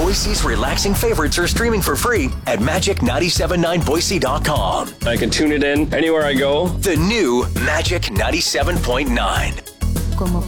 Boise's relaxing favorites are streaming for free at magic979boise.com. I can tune it in anywhere I go. The new Magic 97.9. Como